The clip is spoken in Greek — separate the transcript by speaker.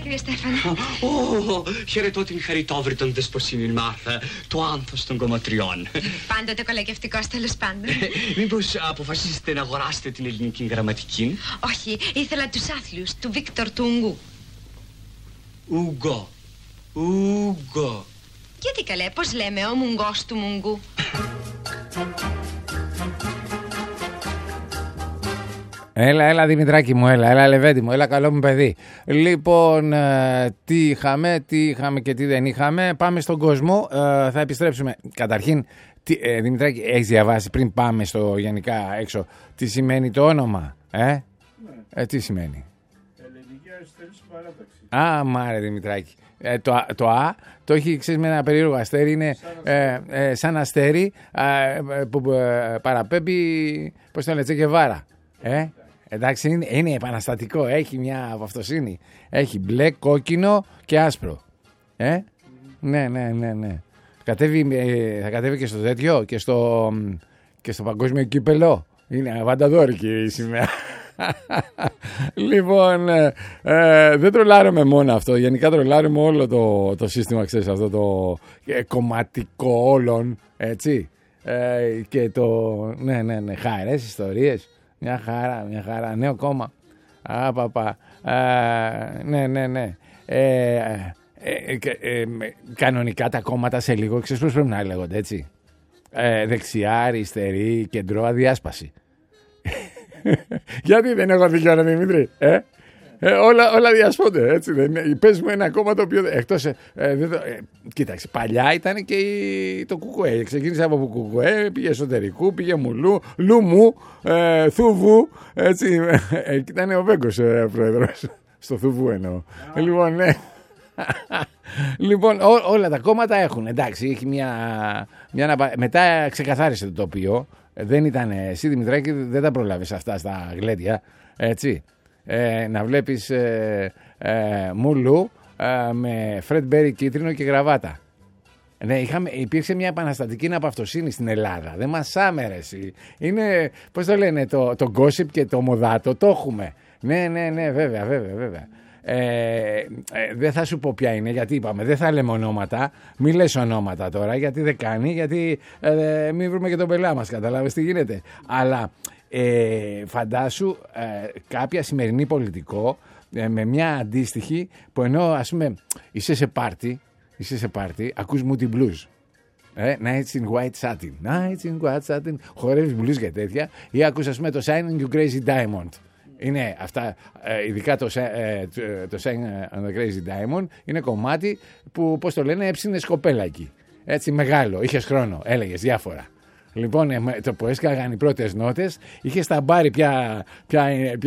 Speaker 1: κύριε Στέφανο.
Speaker 2: Χαιρετώ την χαριτόβρη των δεσποσίνων Μάρθα, το άνθος των κομματριών.
Speaker 1: Πάντοτε κολακευτικός, τέλος πάντων.
Speaker 2: Μήπως αποφασίσετε να αγοράσετε την ελληνική γραμματική?
Speaker 1: Όχι, ήθελα τους άθλιους, του Βίκτορ του Ουγγού.
Speaker 2: Ούγκο.
Speaker 1: Γιατί καλέ, πώς λέμε, ο Μουγγός του Μουγγού.
Speaker 3: Έλα Δημητράκη μου, έλα Λεβέντη μου, έλα καλό μου παιδί. Λοιπόν, τι είχαμε και τι δεν είχαμε. Πάμε στον κόσμο, θα επιστρέψουμε. Καταρχήν, Δημητράκη, έχεις διαβάσει πριν πάμε στο γενικά έξω τι σημαίνει το όνομα, τι σημαίνει?
Speaker 4: Ελληνική αριστερή παράταξη.
Speaker 3: Μάρε Δημητράκη. Το Α το έχει, ξέρεις, με ένα περίεργο αστέρι, είναι σαν αστέρι που παραπέμπει, πώς το λένε, Τσεκεβάρα. Εντάξει, είναι επαναστατικό, έχει μια αυτοσύνη. Έχει μπλε, κόκκινο και άσπρο. Ναι. Θα κατέβει και στο τέτοιο και στο παγκόσμιο κύπελο. Είναι βανταδόρικη η σημαία. Λοιπόν, δεν τρολάρουμε μόνο αυτό. Γενικά τρολάρουμε όλο το σύστημα, ξέρεις, αυτό το κομματικό όλων, έτσι. Και το, ναι, χαρές ιστορίες. Μια χαρά, νέο κόμμα. Ναι. Κανονικά τα κόμματα σε λίγο, ξέρεις πώς πρέπει να λέγονται, έτσι. Δεξιά, αριστερή, κεντρό, αδιάσπαση. Γιατί δεν έχω δίκιο, Δημήτρη, όλα διασπώνται, έτσι δεν είναι? Παίζουμε ένα κόμμα το οποίο εκτός, κοίταξε, παλιά ήταν και το Κουκουέ. Ξεκίνησε από Κουκουέ, πήγε εσωτερικού, πήγε μουλού, λουμού, θούβου, έτσι. Ήταν ο Βέγκος πρόεδρος, στο θούβου εννοώ. Λοιπόν, ναι. Λοιπόν, όλα τα κόμματα έχουν, εντάξει, έχει μετά ξεκαθάρισε το τοπίο. Δεν ήταν, εσύ Δημητράκη δεν τα προλάβεις αυτά στα γλέντια, έτσι. Να βλέπεις μουλού με Φρεντ κίτρινο και γραβάτα. Ναι, υπήρξε μια επαναστατική απαυτοσύνη στην Ελλάδα. Δεν μας άμερε. Είναι, πώς το λένε, το gossip και το μοδάτο το έχουμε. Ναι, βέβαια. Δεν θα σου πω ποια είναι, γιατί είπαμε δεν θα λέμε ονόματα. Μη λες ονόματα τώρα, γιατί δεν κάνει, γιατί μην βρούμε και τον πελά μας, καταλάβες τι γίνεται. Αλλά φαντάσου κάποια σημερινή πολιτικό με μια αντίστοιχη που ενώ, ας πούμε, είσαι σε πάρτι, ακούς Moody Blues, Nights in White Satin, χορεύεις blues και τέτοια, ή ακούς, ας πούμε, το Shining You Crazy Diamond. Είναι αυτά, ειδικά το Shining on the Crazy Diamond είναι κομμάτι που, πώς το λένε, έψινες κοπέλα εκεί, έτσι, μεγάλο, είχες χρόνο, έλεγες διάφορα. Λοιπόν, το που έσκαγαν οι πρώτες νότες, είχε στα μπάρι πια